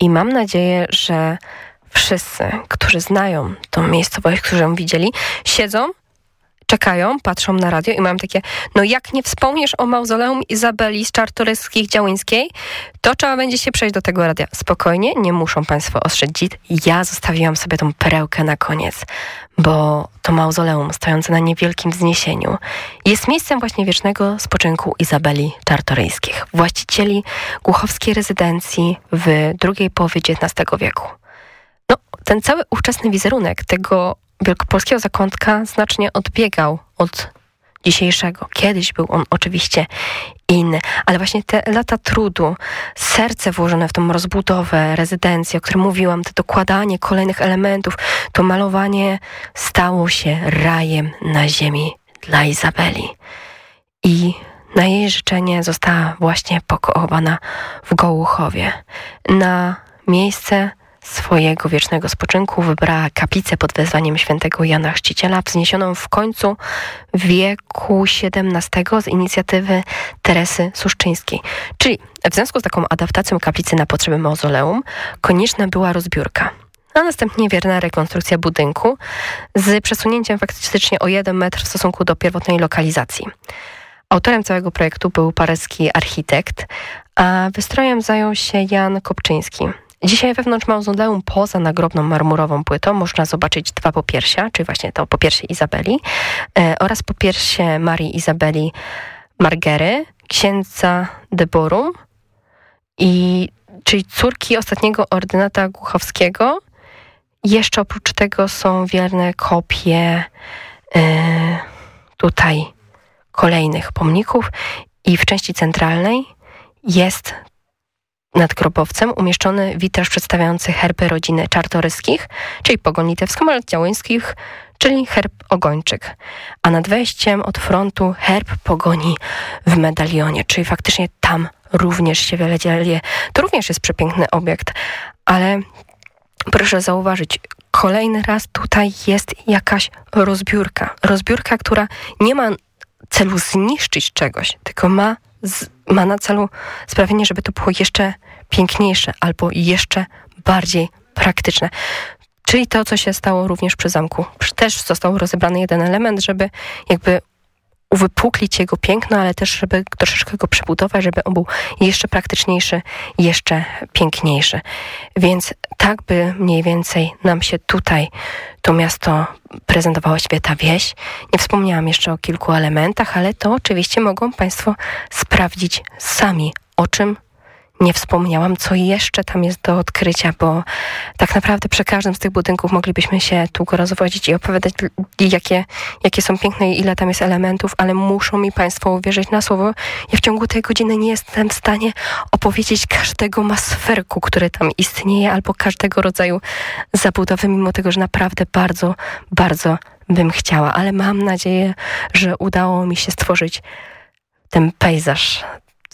I mam nadzieję, że wszyscy, którzy znają tą miejscowość, którzy ją widzieli, siedzą, czekają, patrzą na radio i mają takie, no jak nie wspomniesz o mauzoleum Izabeli z Czartoryskich-Działyńskiej, to trzeba będzie się przejść do tego radia. Spokojnie, nie muszą państwo ostrzec dzid. Ja zostawiłam sobie tą perełkę na koniec, bo to mauzoleum stojące na niewielkim wzniesieniu jest miejscem właśnie wiecznego spoczynku Izabeli Czartoryskich, właścicieli głuchowskiej rezydencji w drugiej połowie XIX wieku. No, ten cały ówczesny wizerunek tego wielkopolskiego zakątka znacznie odbiegał od dzisiejszego. Kiedyś był on oczywiście inny, ale właśnie te lata trudu, serce włożone w tą rozbudowę rezydencji, o której mówiłam, to dokładanie kolejnych elementów, to malowanie stało się rajem na ziemi dla Izabeli. I na jej życzenie została właśnie pochowana w Gołuchowie. Na miejsce swojego wiecznego spoczynku wybrała kaplicę pod wezwaniem świętego Jana Chrzciciela, wzniesioną w końcu wieku XVII z inicjatywy Teresy Suszczyńskiej. Czyli w związku z taką adaptacją kaplicy na potrzeby mauzoleum konieczna była rozbiórka, a następnie wierna rekonstrukcja budynku z przesunięciem faktycznie o 1 metr w stosunku do pierwotnej lokalizacji. Autorem całego projektu był paryski architekt, a wystrojem zajął się Jan Kopczyński. Dzisiaj wewnątrz mauzoleum, poza nagrobną marmurową płytą, można zobaczyć 2 popiersia, czyli właśnie to popiersie Izabeli oraz popiersie Marii Izabeli Margery, księdza de Borum, czyli córki ostatniego ordynata Głuchowskiego. Jeszcze oprócz tego są wierne kopie tutaj kolejnych pomników i w części centralnej jest nad grobowcem umieszczony witraż przedstawiający herby rodziny Czartoryskich, czyli pogoń litewską, ale Działyńskich, czyli herb Ogończyk. A nad wejściem od frontu herb pogoni w medalionie, czyli faktycznie tam również się wiele dzieje. To również jest przepiękny obiekt, ale proszę zauważyć, kolejny raz tutaj jest jakaś rozbiórka. Rozbiórka, która nie ma celu zniszczyć czegoś, tylko ma na celu sprawienie, żeby to było jeszcze piękniejsze albo jeszcze bardziej praktyczne. Czyli to, co się stało również przy zamku. Też został rozebrany jeden element, żeby jakby uwypuklić jego piękno, ale też żeby troszeczkę go przebudować, żeby on był jeszcze praktyczniejszy, jeszcze piękniejszy. Więc tak by mniej więcej nam się tutaj to miasto prezentowała ta wieś. Nie wspomniałam jeszcze o kilku elementach, ale to oczywiście mogą państwo sprawdzić sami, o czym nie wspomniałam, co jeszcze tam jest do odkrycia, bo tak naprawdę przy każdym z tych budynków moglibyśmy się długo rozwodzić i opowiadać, jakie są piękne i ile tam jest elementów, ale muszą mi państwo uwierzyć na słowo. Ja w ciągu tej godziny nie jestem w stanie opowiedzieć każdego masferku, który tam istnieje, albo każdego rodzaju zabudowy, mimo tego, że naprawdę bardzo, bardzo bym chciała. Ale mam nadzieję, że udało mi się stworzyć ten pejzaż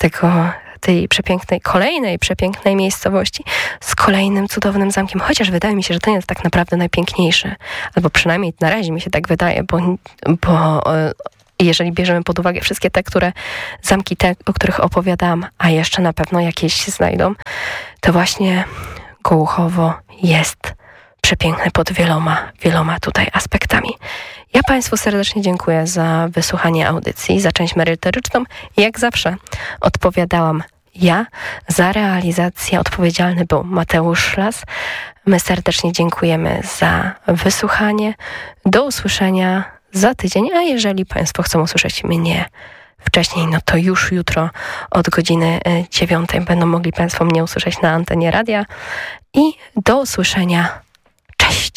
tej kolejnej przepięknej miejscowości z kolejnym cudownym zamkiem. Chociaż wydaje mi się, że ten jest tak naprawdę najpiękniejszy. Albo przynajmniej na razie mi się tak wydaje, bo jeżeli bierzemy pod uwagę wszystkie zamki, o których opowiadam, a jeszcze na pewno jakieś się znajdą, to właśnie Gołuchowo jest przepiękne pod wieloma tutaj aspektami. Ja państwu serdecznie dziękuję za wysłuchanie audycji, za część merytoryczną. Jak zawsze odpowiadałam ja. Za realizację odpowiedzialny był Mateusz Szlas. My serdecznie dziękujemy za wysłuchanie. Do usłyszenia za tydzień, a jeżeli państwo chcą usłyszeć mnie wcześniej, no to już jutro od godziny 9 będą mogli państwo mnie usłyszeć na antenie radia. I do usłyszenia. Cześć!